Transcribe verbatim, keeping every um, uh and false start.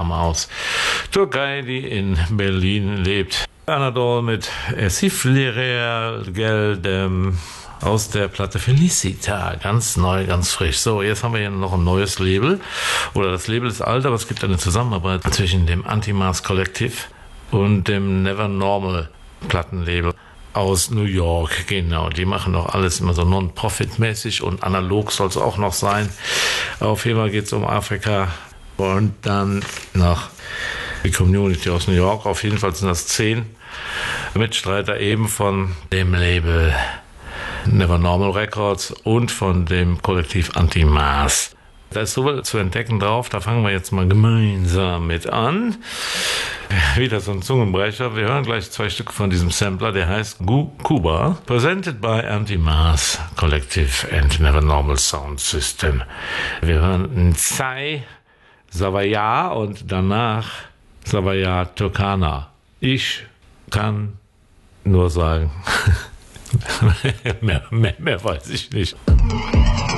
Dame aus Türkei, die in Berlin lebt. Anadol mit Siflirer Geld ähm, aus der Platte Felicita. Ganz neu, ganz frisch. So, jetzt haben wir hier noch ein neues Label. Oder das Label ist alt, aber es gibt eine Zusammenarbeit zwischen dem Anti-Mars Collective und dem Never Normal Plattenlabel aus New York. Genau, die machen doch alles immer so non-profit-mäßig und analog soll es auch noch sein. Auf jeden Fall geht es um Afrika und dann noch die Community aus New York. Auf jeden Fall sind das zehn Mitstreiter eben von dem Label Never Normal Records und von dem Kollektiv Anti-Mars. Da ist so viel zu entdecken drauf, da fangen wir jetzt mal gemeinsam mit an. Wieder so ein Zungenbrecher. Wir hören gleich zwei Stücke von diesem Sampler, der heißt Gu Cuba, presented by Anti-Mars Collective and Never Normal Sound System. Wir hören Nsai Savaya und danach Savaya Turkana. Ich kann nur sagen, mehr, mehr, mehr weiß ich nicht.